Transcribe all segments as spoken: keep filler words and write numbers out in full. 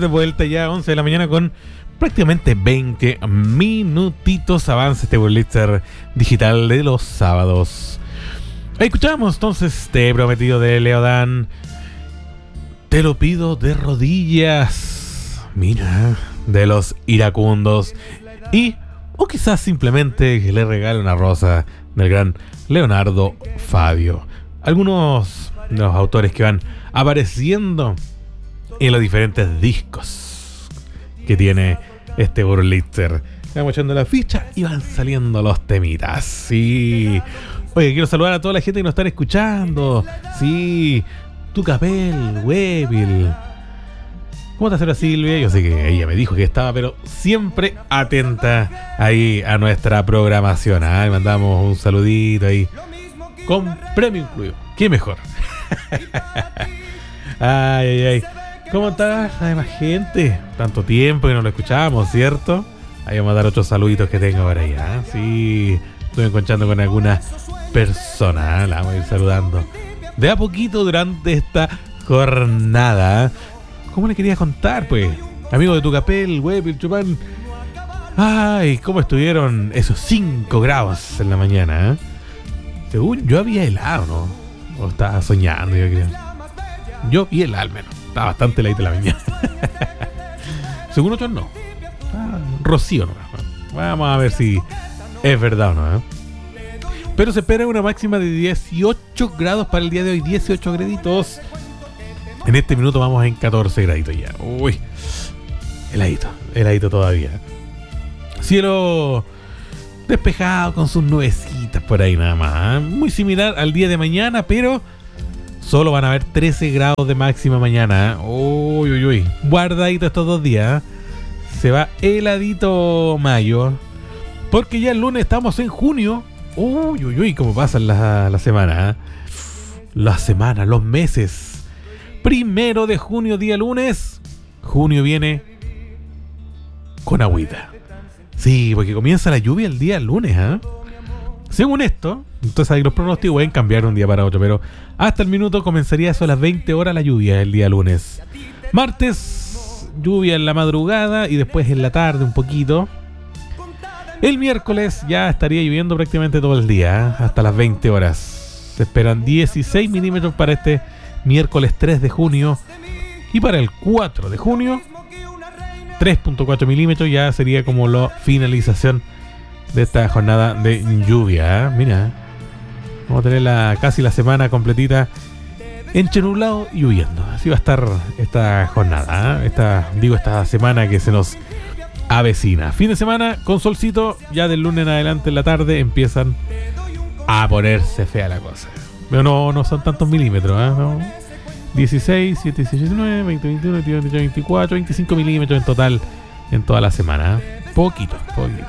de vuelta ya, once de la mañana con prácticamente veinte minutitos. Avance este Burlitzer digital de los sábados. Ahí escuchamos entonces Te he prometido de Leodán. Te lo pido de rodillas. Mira, de los iracundos. Y, o quizás simplemente que le regale una rosa del gran Leonardo Fabio. Algunos de los autores que van apareciendo en los diferentes discos que tiene este Burlitzer. Vamos echando la ficha y van saliendo los temitas. Sí. Oye, quiero saludar a toda la gente que nos están escuchando. Sí. Tucapel, Webil. ¿Cómo te hace Silvia? Yo sé que ella me dijo que estaba, pero siempre atenta ahí a nuestra programación. Ahí mandamos un saludito ahí. Con premio incluido. ¿Qué mejor? Ay, ay, ay. ¿Cómo estás? Hay más gente. Tanto tiempo que no lo escuchábamos, ¿cierto? Ahí vamos a dar otros saluditos que tengo por ahí. ¿eh? Sí, estoy encontrando con alguna persona. La vamos a ir saludando de a poquito durante esta jornada. ¿Cómo le quería contar, pues? Amigo de Tucapel, Web, Chupán. Ay, ¿cómo estuvieron esos cinco grados en la mañana? ¿eh? Según yo había helado, ¿no? O estaba soñando, yo creo. Yo vi helado al menos. Estaba bastante heladito en la mañana. Según otros no. Ah, rocío no. Vamos a ver si es verdad o no. ¿eh? Pero se espera una máxima de dieciocho grados para el día de hoy. dieciocho graditos. En este minuto vamos en catorce graditos ya. Uy. Heladito. Heladito todavía. Cielo despejado con sus nubecitas por ahí nada más. ¿eh? Muy similar al día de mañana, pero solo van a haber trece grados de máxima mañana. ¿eh? Uy, uy, uy. Guardadito estos dos días. ¿eh? Se va heladito mayo. Porque ya el lunes estamos en junio. Uy, uy, uy. Cómo pasan las la semanas. ¿eh? Las semanas, los meses. Primero de junio, día lunes. Junio viene con agüita. Sí, porque comienza la lluvia el día lunes. ¿eh? Según esto, entonces ahí los pronósticos pueden cambiar de un día para otro, pero hasta el minuto comenzaría eso a las veinte horas la lluvia el día lunes. Martes, lluvia en la madrugada y después en la tarde un poquito. El miércoles ya estaría lloviendo prácticamente todo el día, ¿eh? Hasta las veinte horas. Se esperan dieciséis milímetros para este miércoles tres de junio. Y para el cuatro de junio, tres punto cuatro milímetros, ya sería como la finalización de esta jornada de lluvia. ¿eh? Mira, vamos a tener la, casi la semana completita entre nublado y lloviendo. Así va a estar esta jornada, ¿eh? esta, digo, esta semana que se nos avecina. Fin de semana con solcito, ya del lunes en adelante en la tarde empiezan a ponerse fea la cosa. Pero no, no son tantos milímetros, ¿eh? ¿no? dieciséis, diecisiete, diecinueve, veinte, veintiuno, veintidós, veintidós, veinticuatro, veinticinco milímetros en total en toda la semana. ¿eh? Poquito, poquito.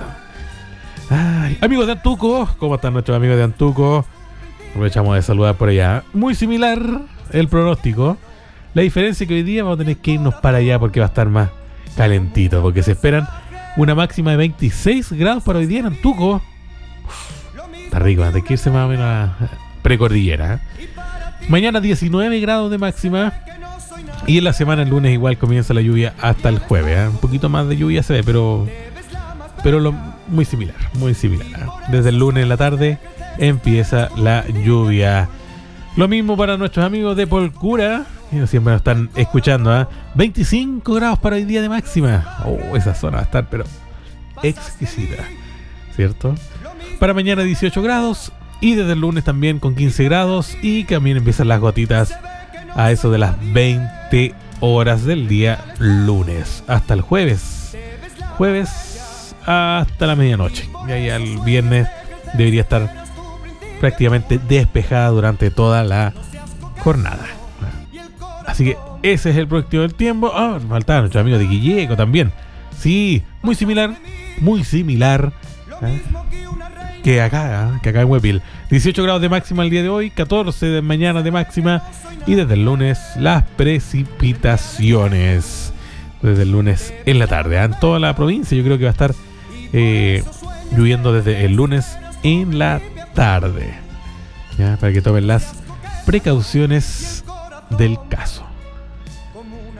Ay, amigos de Antuco, ¿cómo están nuestros amigos de Antuco? Aprovechamos de saludar por allá. Muy similar el pronóstico. La diferencia es que hoy día vamos a tener que irnos para allá porque va a estar más calentito. Porque se esperan una máxima de veintiséis grados para hoy día en Antuco. Uf, está rico, hay que irse más o menos a precordillera. ¿eh? Mañana diecinueve grados de máxima. Y en la semana, el lunes, igual comienza la lluvia hasta el jueves. ¿eh? Un poquito más de lluvia se ve, pero pero lo, muy similar, muy similar. ¿eh? Desde el lunes en la tarde empieza la lluvia. Lo mismo para nuestros amigos de Polcura, que siempre nos están escuchando. ¿eh? veinticinco grados para hoy día de máxima. Oh, esa zona va a estar, pero exquisita, ¿cierto? Para mañana dieciocho grados. Y desde el lunes también con quince grados. Y también empiezan las gotitas a eso de las veinte horas del día lunes. Hasta el jueves. Jueves hasta la medianoche. Y ahí al viernes debería estar prácticamente despejada durante toda la jornada. Así que ese es el pronóstico del tiempo. Ah, oh, faltaba nuestro amigo de Guilleco también. Sí, muy similar. Muy similar. ¿eh? Que acá, que acá en Huepil. dieciocho grados de máxima el día de hoy, catorce de mañana de máxima. Y desde el lunes las precipitaciones. Desde el lunes en la tarde. ¿eh? En toda la provincia yo creo que va a estar eh, lloviendo desde el lunes en la tarde. ¿Ya? Para que tomen las precauciones del caso.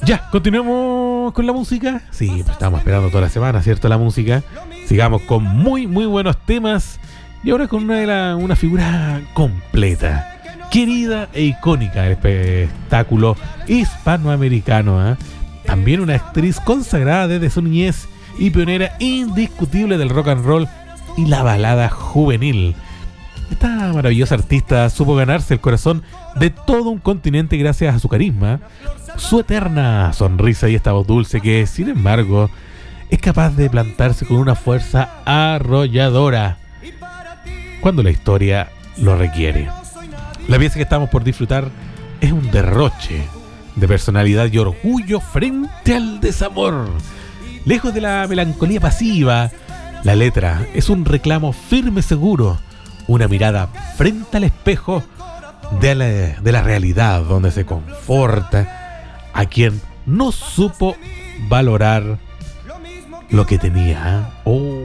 Ya, continuemos con la música. Sí, pues estamos esperando toda la semana, ¿cierto? La música. Sigamos con muy, muy buenos temas. Y ahora con una, de la, una figura completa, querida e icónica del espectáculo hispanoamericano, ¿eh? También una actriz consagrada desde su niñez y pionera indiscutible del rock and roll y la balada juvenil. Esta maravillosa artista supo ganarse el corazón de todo un continente gracias a su carisma, su eterna sonrisa y esta voz dulce que, sin embargo, es capaz de plantarse con una fuerza arrolladora cuando la historia lo requiere. La pieza que estamos por disfrutar es un derroche de personalidad y orgullo frente al desamor. Lejos de la melancolía pasiva, la letra es un reclamo firme, seguro, una mirada frente al espejo de la, de la realidad, donde se conforta a quien no supo valorar lo que tenía. Oh.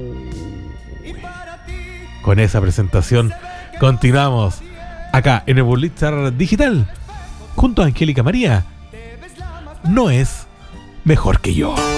Con esa presentación continuamos acá en el Burlitzer Digital junto a Angélica María. No es mejor que yo.